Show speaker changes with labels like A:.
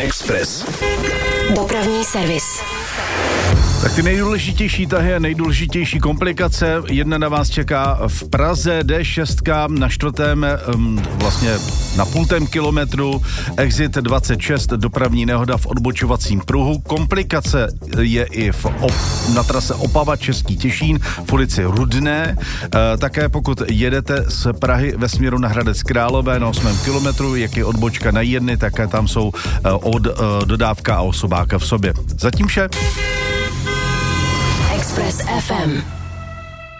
A: Express.
B: Dopravní servis.
C: Tak ty nejdůležitější tahy a nejdůležitější komplikace. Jedna na vás čeká v Praze, D6 na 4. vlastně na 0,5 kilometru, exit 26, dopravní nehoda v odbočovacím pruhu. Komplikace je i na trase Opava Český Těšín v ulici Rudné. Také pokud jedete z Prahy ve směru na Hradec Králové na 8. kilometru, jak je odbočka na Jedny, také tam jsou dodávka a osobáka v sobě. Zatím vše.
B: Express FM.